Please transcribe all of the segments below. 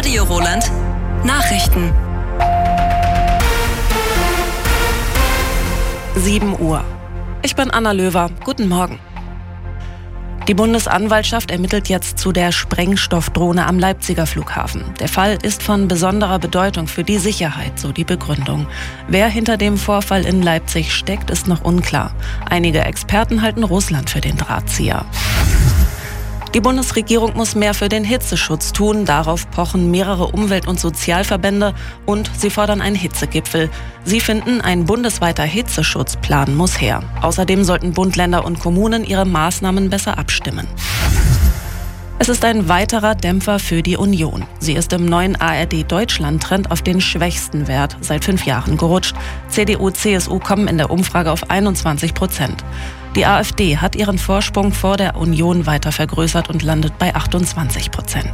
Radio Roland Nachrichten. 7 Uhr. Ich bin Anna Löwer. Guten Morgen. Die Bundesanwaltschaft ermittelt jetzt zu der Sprengstoffdrohne am Leipziger Flughafen. Der Fall ist von besonderer Bedeutung für die Sicherheit, so die Begründung. Wer hinter dem Vorfall in Leipzig steckt, ist noch unklar. Einige Experten halten Russland für den Drahtzieher. Die Bundesregierung muss mehr für den Hitzeschutz tun. Darauf pochen mehrere Umwelt- und Sozialverbände und sie fordern einen Hitzegipfel. Sie finden, ein bundesweiter Hitzeschutzplan muss her. Außerdem sollten Bund, Länder und Kommunen ihre Maßnahmen besser abstimmen. Es ist ein weiterer Dämpfer für die Union. Sie ist im neuen ARD-Deutschland-Trend auf den schwächsten Wert seit 5 Jahren gerutscht. CDU, CSU kommen in der Umfrage auf 21%. Die AfD hat ihren Vorsprung vor der Union weiter vergrößert und landet bei 28%.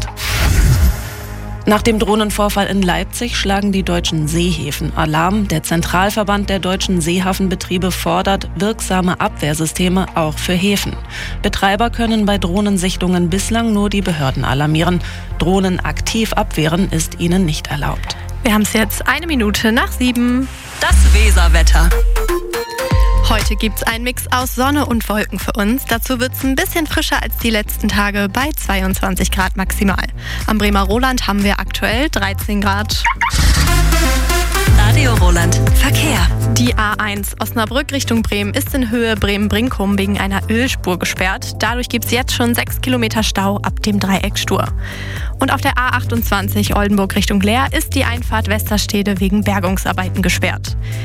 Nach dem Drohnenvorfall in Leipzig schlagen die deutschen Seehäfen Alarm. Der Zentralverband der deutschen Seehafenbetriebe fordert wirksame Abwehrsysteme auch für Häfen. Betreiber können bei Drohnensichtungen bislang nur die Behörden alarmieren. Drohnen aktiv abwehren ist ihnen nicht erlaubt. Wir haben es jetzt 7:01. Das Weserwetter. Heute gibt es einen Mix aus Sonne und Wolken für uns. Dazu wird es ein bisschen frischer als die letzten Tage bei 22 Grad maximal. Am Bremer Roland haben wir aktuell 13 Grad. Radio Roland Verkehr. Die A1 Osnabrück Richtung Bremen ist in Höhe Bremen-Brinkum wegen einer Ölspur gesperrt. Dadurch gibt es jetzt schon 6 Kilometer Stau ab dem Dreieckstur. Und auf der A28 Oldenburg Richtung Leer ist die Einfahrt Westerstede wegen Bergungsarbeiten gesperrt.